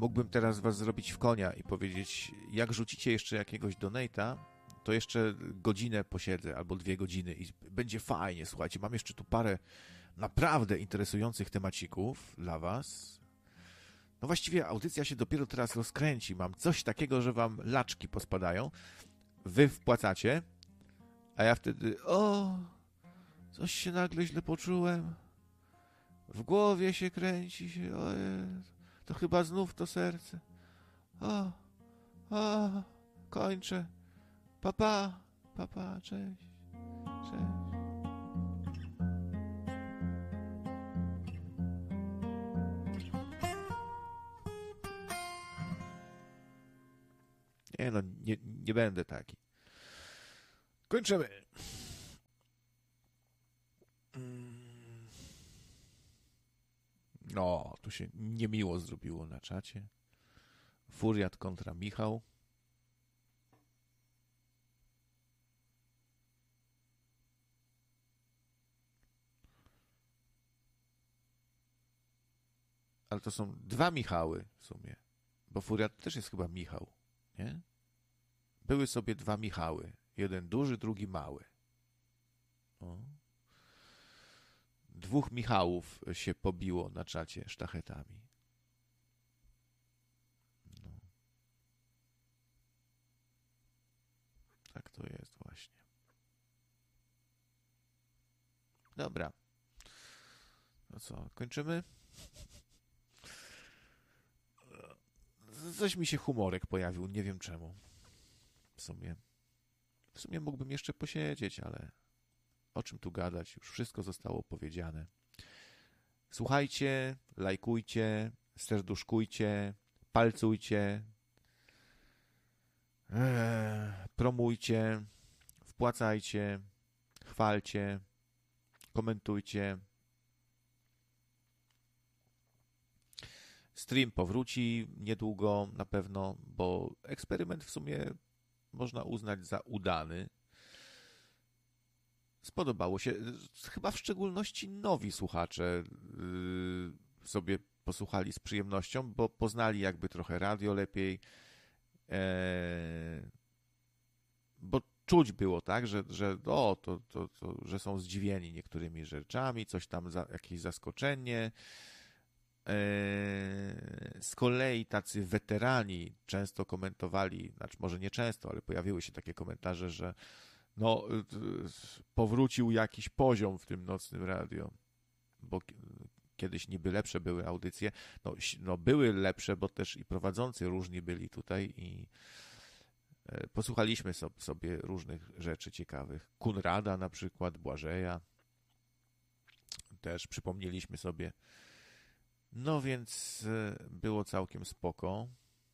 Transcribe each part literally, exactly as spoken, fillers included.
mógłbym teraz was zrobić w konia i powiedzieć, jak rzucicie jeszcze jakiegoś donate'a, to jeszcze godzinę posiedzę, albo dwie godziny i będzie fajnie, słuchajcie, mam jeszcze tu parę naprawdę interesujących temacików dla was. No właściwie audycja się dopiero teraz rozkręci, mam coś takiego, że wam laczki pospadają, wy wpłacacie, a ja wtedy, o, coś się nagle źle poczułem, w głowie się kręci się, o Jezu, to chyba znów to serce, o, o, kończę, papa, papa, cześć, cześć. Nie no, nie, nie będę taki. Kończymy. No, tu się niemiło zrobiło na czacie. Furiat kontra Michał. Ale to są dwa Michały w sumie. Bo Furiat też jest chyba Michał, nie? Były sobie dwa Michały. Jeden duży, drugi mały. O. Dwóch Michałów się pobiło na czacie sztachetami. No. Tak to jest właśnie. Dobra. No co, kończymy? Coś mi się humorek pojawił, nie wiem czemu. W sumie. W sumie mógłbym jeszcze posiedzieć, ale o czym tu gadać? Już wszystko zostało powiedziane. Słuchajcie, lajkujcie, serduszkujcie, palcujcie, ee, promujcie, wpłacajcie, chwalcie, komentujcie. Stream powróci niedługo na pewno, bo eksperyment w sumie można uznać za udany. Spodobało się. Chyba w szczególności nowi słuchacze yy, sobie posłuchali z przyjemnością, bo poznali jakby trochę radio lepiej. E, bo czuć było, tak, że, że, o, to, to, to, że są zdziwieni niektórymi rzeczami, coś tam, za, jakieś zaskoczenie. Z kolei tacy weterani często komentowali, znaczy może nie często, ale pojawiły się takie komentarze, że no, powrócił jakiś poziom w tym nocnym radio, bo kiedyś niby lepsze były audycje. No, no były lepsze, bo też i prowadzący różni byli tutaj i posłuchaliśmy sobie różnych rzeczy ciekawych. Kunrada na przykład, Błażeja. Też przypomnieliśmy sobie. No więc było całkiem spoko.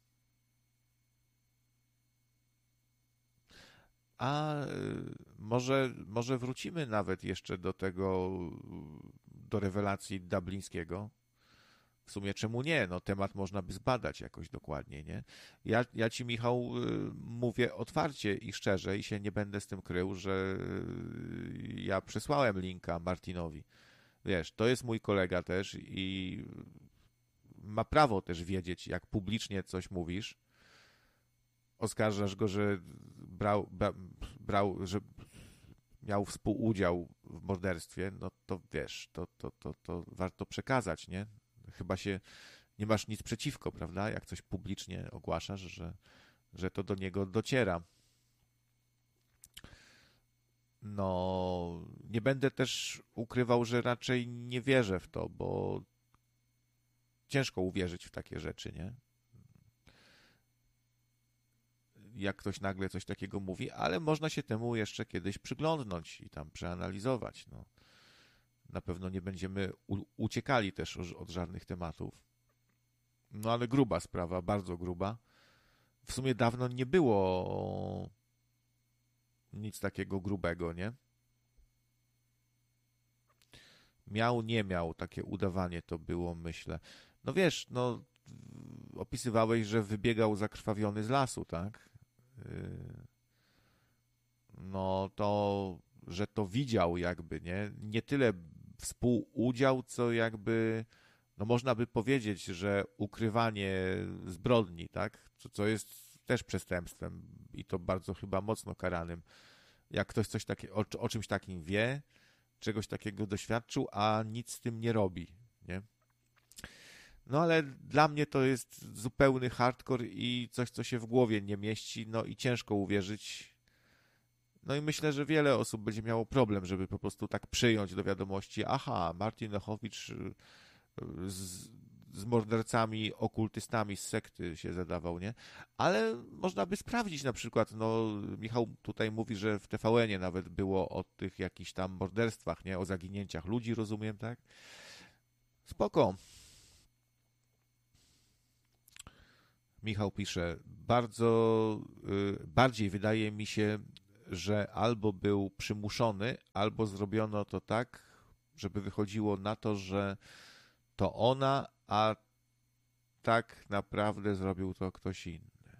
A może, może wrócimy nawet jeszcze do tego, do rewelacji dublińskiego. W sumie czemu nie? No temat można by zbadać jakoś dokładnie, nie? Ja, ja ci, Michał, mówię otwarcie i szczerze i się nie będę z tym krył, że ja przesłałem linka Martinowi. Wiesz, to jest mój kolega też i ma prawo też wiedzieć, jak publicznie coś mówisz. Oskarżasz go, że brał, bra, brał, że miał współudział w morderstwie, no to wiesz, to, to, to, to warto przekazać, nie? Chyba się nie masz nic przeciwko, prawda? Jak coś publicznie ogłaszasz, że, że to do niego dociera. No, nie będę też ukrywał, że raczej nie wierzę w to, bo ciężko uwierzyć w takie rzeczy, nie? Jak ktoś nagle coś takiego mówi, ale można się temu jeszcze kiedyś przyglądnąć i tam przeanalizować. No. Na pewno nie będziemy u- uciekali też od żadnych tematów. No ale gruba sprawa, bardzo gruba. W sumie dawno nie było nic takiego grubego, nie? Miał, nie miał, takie udawanie to było, myślę. No wiesz, no opisywałeś, że wybiegał zakrwawiony z lasu, tak? No to, że to widział jakby, nie? Nie tyle współudział, co jakby no można by powiedzieć, że ukrywanie zbrodni, tak, co, co jest też przestępstwem i to bardzo chyba mocno karanym. Jak ktoś coś takie, o, o czymś takim wie, czegoś takiego doświadczył, a nic z tym nie robi, nie? No ale dla mnie to jest zupełny hardcore i coś, co się w głowie nie mieści, no i ciężko uwierzyć. No i myślę, że wiele osób będzie miało problem, żeby po prostu tak przyjąć do wiadomości, aha, Martin Lechowicz z, z mordercami, okultystami z sekty się zadawał, nie? Ale można by sprawdzić na przykład, no Michał tutaj mówi, że w T V N-ie nawet było o tych jakichś tam morderstwach, nie? O zaginięciach ludzi, rozumiem, tak? Spoko. Michał pisze, bardzo, y, bardziej wydaje mi się, że albo był przymuszony, albo zrobiono to tak, żeby wychodziło na to, że to ona, a tak naprawdę zrobił to ktoś inny.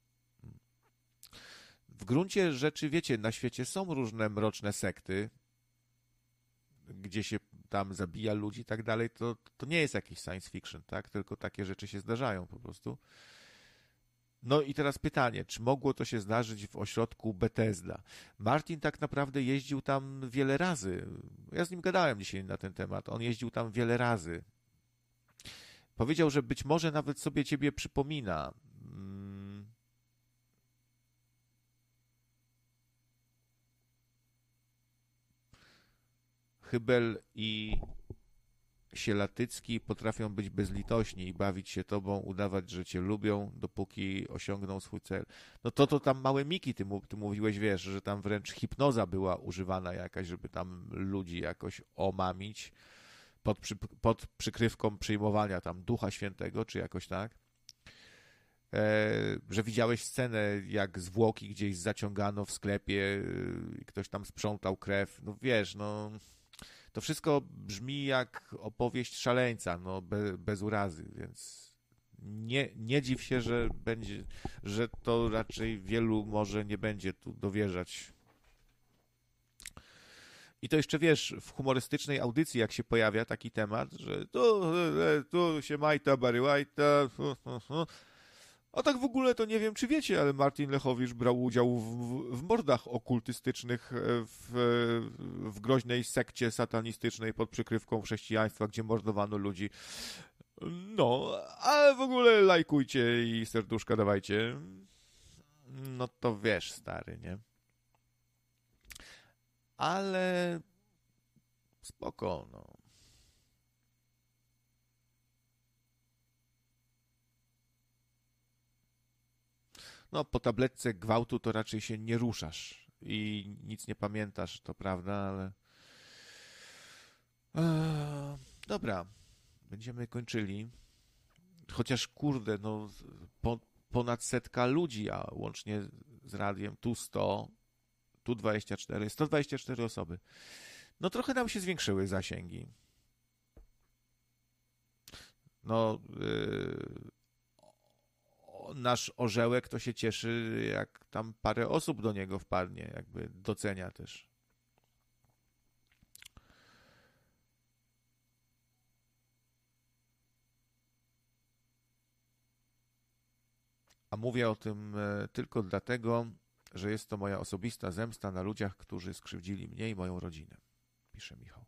W gruncie rzeczy, wiecie, na świecie są różne mroczne sekty, gdzie się tam zabija ludzi i tak dalej, to, to nie jest jakiś science fiction, tak? Tylko takie rzeczy się zdarzają po prostu. No i teraz pytanie, czy mogło to się zdarzyć w ośrodku Bethesda? Martin tak naprawdę jeździł tam wiele razy. Ja z nim gadałem dzisiaj na ten temat. On jeździł tam wiele razy. Powiedział, że być może nawet sobie ciebie przypomina. Hmm. Chybel i Sielatycki potrafią być bezlitośni i bawić się tobą, udawać, że cię lubią, dopóki osiągną swój cel. No to to tam małe miki, ty, ty mówiłeś, wiesz, że tam wręcz hipnoza była używana jakaś, żeby tam ludzi jakoś omamić pod, przy, pod przykrywką przyjmowania tam Ducha Świętego, czy jakoś tak. E, że widziałeś scenę, jak zwłoki gdzieś zaciągano w sklepie i ktoś tam sprzątał krew. No wiesz, no... To wszystko brzmi jak opowieść szaleńca, no be, bez urazy, więc nie, nie dziw się, że będzie, że to raczej wielu może nie będzie tu dowierzać. I to jeszcze wiesz, w humorystycznej audycji, jak się pojawia taki temat, że tu, tu się majta, barywajta, a tak w ogóle to nie wiem, czy wiecie, ale Martin Lechowicz brał udział w, w, w mordach okultystycznych w, w groźnej sekcie satanistycznej pod przykrywką chrześcijaństwa, gdzie mordowano ludzi. No, ale w ogóle lajkujcie i serduszka dawajcie. No to wiesz, stary, nie? Ale spoko, no. No, po tabletce gwałtu to raczej się nie ruszasz i nic nie pamiętasz, to prawda, ale... Eee, dobra, będziemy kończyli. Chociaż, kurde, no, po, ponad setka ludzi, a łącznie z radiem tu sto, tu dwadzieścia cztery, sto dwadzieścia cztery osoby. No, trochę nam się zwiększyły zasięgi. No... Yy... nasz orzełek to się cieszy, jak tam parę osób do niego wpadnie, jakby docenia też. A mówię o tym tylko dlatego, że jest to moja osobista zemsta na ludziach, którzy skrzywdzili mnie i moją rodzinę, pisze Michał.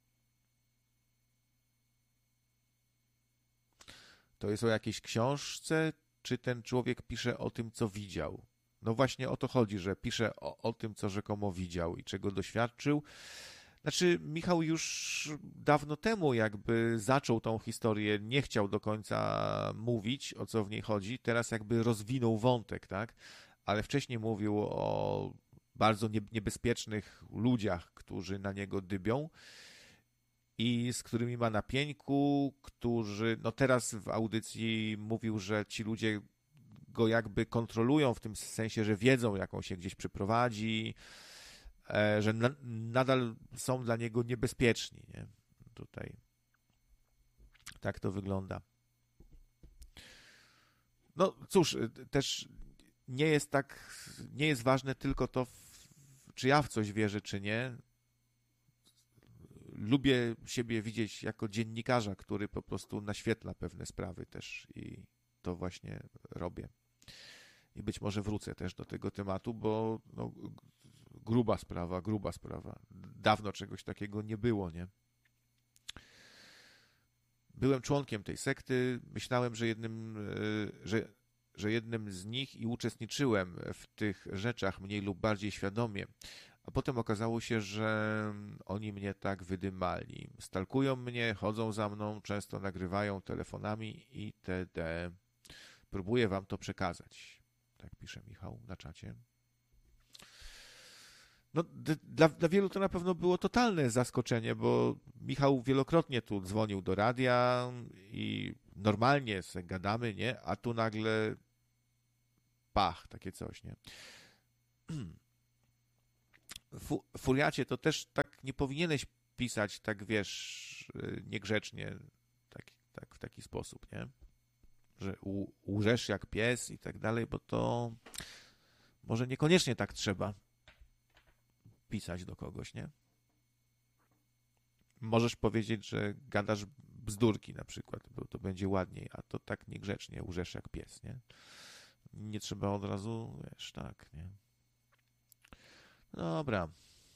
To jest o jakiejś książce, czy ten człowiek pisze o tym, co widział? No właśnie o to chodzi, że pisze o, o tym, co rzekomo widział i czego doświadczył. Znaczy, Michał już dawno temu jakby zaczął tą historię, nie chciał do końca mówić, o co w niej chodzi. Teraz jakby rozwinął wątek, tak? Ale wcześniej mówił o bardzo niebezpiecznych ludziach, którzy na niego dybią i z którymi ma na pieńku, którzy, no teraz w audycji mówił, że ci ludzie go jakby kontrolują w tym sensie, że wiedzą, jak on się gdzieś przyprowadzi, e, że na, nadal są dla niego niebezpieczni, nie? Tutaj tak to wygląda. No cóż, też nie jest tak, nie jest ważne tylko to, czy ja w coś wierzę, czy nie. lubię siebie widzieć jako dziennikarza, który po prostu naświetla pewne sprawy też i to właśnie robię. I być może wrócę też do tego tematu, bo no, gruba sprawa, gruba sprawa. Dawno czegoś takiego nie było, nie? Byłem członkiem tej sekty, myślałem, że jednym, że, że jednym z nich i uczestniczyłem w tych rzeczach mniej lub bardziej świadomie, a potem okazało się, że oni mnie tak wydymali. Stalkują mnie, chodzą za mną, często nagrywają telefonami itd. Próbuję wam to przekazać. Tak pisze Michał na czacie. No, dla, dla wielu to na pewno było totalne zaskoczenie, bo Michał wielokrotnie tu dzwonił do radia i normalnie se gadamy, nie? A tu nagle pach, takie coś, nie? Fu, Furiacie, to też tak nie powinieneś pisać, tak wiesz, niegrzecznie, tak, tak, w taki sposób, nie? Że u, łżesz jak pies i tak dalej, bo to może niekoniecznie tak trzeba pisać do kogoś, nie? Możesz powiedzieć, że gadasz bzdurki na przykład, bo to będzie ładniej, a to tak niegrzecznie, łżesz jak pies, nie? Nie trzeba od razu, wiesz, tak, nie? Dobra.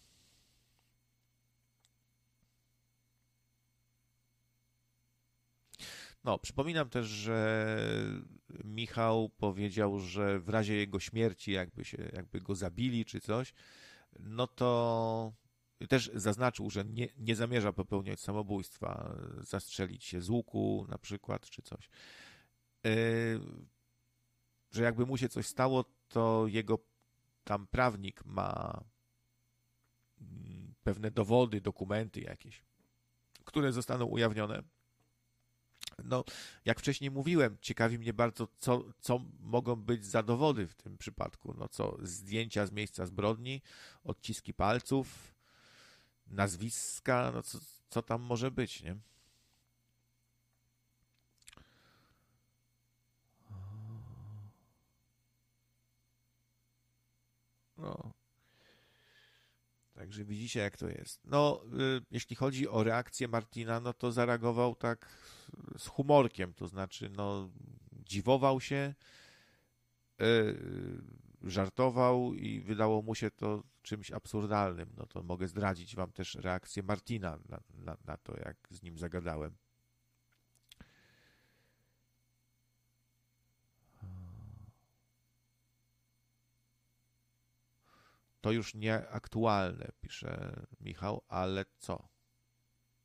No, przypominam też, że Michał powiedział, że w razie jego śmierci, jakby się, jakby go zabili czy coś, no to też zaznaczył, że nie, nie zamierza popełniać samobójstwa, zastrzelić się z łuku na przykład, czy coś. Yy, że jakby mu się coś stało, to jego tam prawnik ma pewne dowody, dokumenty jakieś, które zostaną ujawnione. No, jak wcześniej mówiłem, ciekawi mnie bardzo, co, co mogą być za dowody w tym przypadku. No co, zdjęcia z miejsca zbrodni, odciski palców, nazwiska, no co, co tam może być, nie? No. Także widzicie, jak to jest. No, y, jeśli chodzi o reakcję Martina, no to zareagował tak z humorkiem, to znaczy, no, dziwował się, y, żartował i wydało mu się to czymś absurdalnym. No to mogę zdradzić wam też reakcję Martina na, na, na to, jak z nim zagadałem. To już nieaktualne, pisze Michał, ale co?